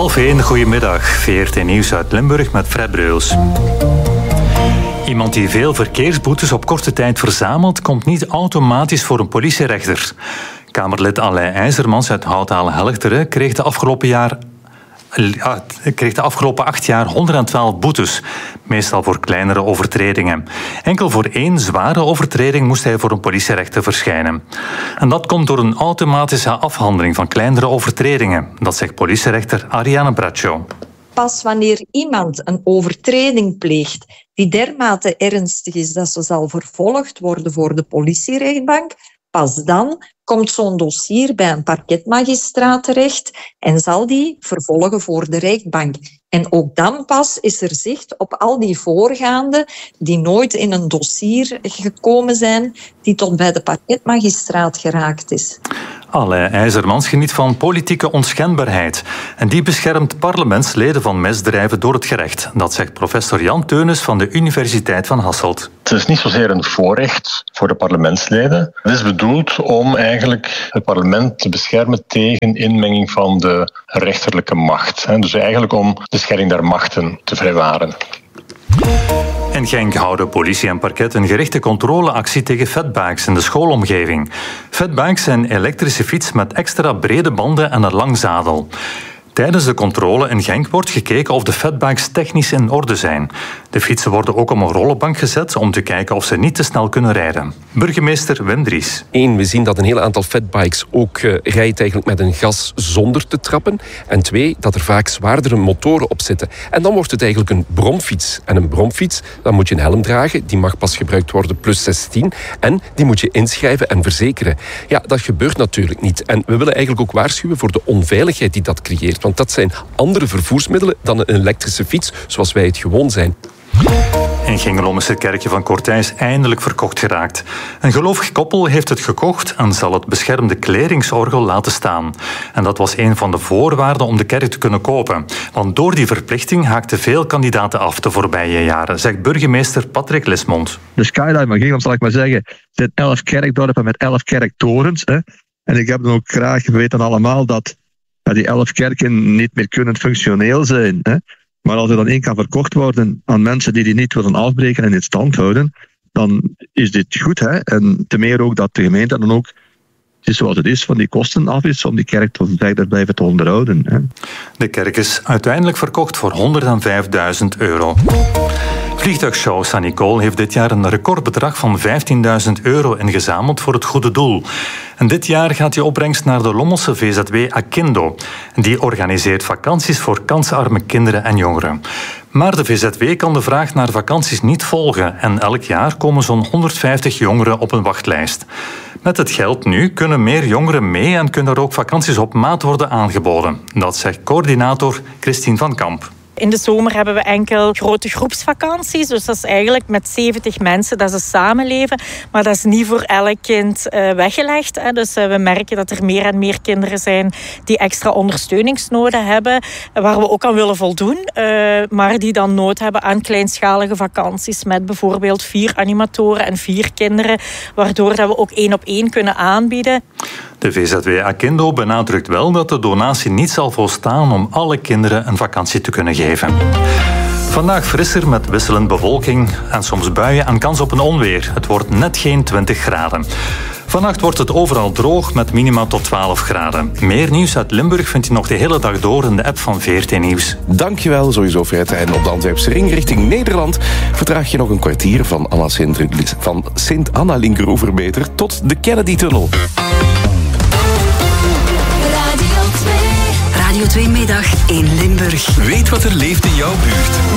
12:30, goedemiddag. VRT Nieuws uit Limburg met Fred Breus. Iemand die veel verkeersboetes op korte tijd verzamelt, komt niet automatisch voor een politierechter. Kamerlid Alain IJzermans uit Houthalen-Helchteren kreeg de afgelopen 8 jaar 112 boetes, meestal voor kleinere overtredingen. Enkel voor 1 zware overtreding moest hij voor een politierechter verschijnen. En dat komt door een automatische afhandeling van kleinere overtredingen. Dat zegt politierechter Ariane Braccio. Pas wanneer iemand een overtreding pleegt die dermate ernstig is dat ze zal vervolgd worden voor de politierechtbank, pas dan komt zo'n dossier bij een parketmagistraat terecht en zal die vervolgen voor de rechtbank. En ook dan pas is er zicht op al die voorgaande die nooit in een dossier gekomen zijn, die tot bij de parketmagistraat geraakt is. Alain IJzermans geniet van politieke onschendbaarheid. En die beschermt parlementsleden van misdrijven door het gerecht. Dat zegt professor Jan Teunis van de Universiteit van Hasselt. Het is niet zozeer een voorrecht voor de parlementsleden. Het is bedoeld om eigenlijk het parlement te beschermen tegen inmenging van de rechterlijke macht. Dus eigenlijk om de scheiding der machten te vrijwaren. In Genk houden politie en parket een gerichte controleactie tegen fatbikes in de schoolomgeving. Fatbikes zijn elektrische fiets met extra brede banden en een lang zadel. Tijdens de controle in Genk wordt gekeken of de fatbikes technisch in orde zijn. De fietsen worden ook op een rollenbank gezet om te kijken of ze niet te snel kunnen rijden. Burgemeester Wim Dries. 1, we zien dat een heel aantal fatbikes ook rijdt eigenlijk met een gas zonder te trappen. En 2, dat er vaak zwaardere motoren op zitten. En dan wordt het eigenlijk een bromfiets. En een bromfiets, dan moet je een helm dragen. Die mag pas gebruikt worden plus 16. En die moet je inschrijven en verzekeren. Ja, dat gebeurt natuurlijk niet. En we willen eigenlijk ook waarschuwen voor de onveiligheid die dat creëert. Want dat zijn andere vervoersmiddelen dan een elektrische fiets, zoals wij het gewoon zijn. In Gingelom is het kerkje van Kortijs eindelijk verkocht geraakt. Een gelovig koppel heeft het gekocht en zal het beschermde kleringsorgel laten staan. En dat was een van de voorwaarden om de kerk te kunnen kopen. Want door die verplichting haakten veel kandidaten af de voorbije jaren, zegt burgemeester Patrick Lismond. De skyline van Gingelom, zal ik maar zeggen, zijn 11 kerkdorpen met 11 kerktorens. Hè. En ik heb dan ook graag, we weten allemaal dat die 11 kerken niet meer kunnen functioneel zijn. Hè. Maar als er dan één kan verkocht worden aan mensen die niet willen afbreken en in stand houden, dan is dit goed. Hè. En te meer ook dat de gemeente dan ook, het is zoals het is, van die kosten af is om die kerk tot verder blijven te onderhouden. Hè. De kerk is uiteindelijk verkocht voor €105.000. Vliegtuigshow St. Nicole heeft dit jaar een recordbedrag van €15.000 ingezameld voor het goede doel. En dit jaar gaat die opbrengst naar de Lommelse VZW Akindo. Die organiseert vakanties voor kansarme kinderen en jongeren. Maar de VZW kan de vraag naar vakanties niet volgen en elk jaar komen zo'n 150 jongeren op een wachtlijst. Met het geld nu kunnen meer jongeren mee en kunnen er ook vakanties op maat worden aangeboden. Dat zegt coördinator Christine van Kamp. In de zomer hebben we enkel grote groepsvakanties. Dus dat is eigenlijk met 70 mensen dat ze samenleven. Maar dat is niet voor elk kind weggelegd. Hè. Dus we merken dat er meer en meer kinderen zijn die extra ondersteuningsnoden hebben. Waar we ook aan willen voldoen. Maar die dan nood hebben aan kleinschalige vakanties. Met bijvoorbeeld 4 animatoren en 4 kinderen. Waardoor dat we ook 1-op-1 kunnen aanbieden. De VZW Akindo benadrukt wel dat de donatie niet zal volstaan om alle kinderen een vakantie te kunnen geven. Vandaag frisser met wisselend bewolking en soms buien en kans op een onweer. Het wordt net geen 20 graden. Vannacht wordt het overal droog met minima tot 12 graden. Meer nieuws uit Limburg vindt u nog de hele dag door in de app van VRT Nieuws. Dankjewel, sowieso Fred. En op de Antwerpse ring richting Nederland vertraag je nog een kwartier van Sint-Anna-Linkeroeverbeter tot de Kennedy-tunnel. Radio 2 Middag in Limburg. Weet wat er leeft in jouw buurt.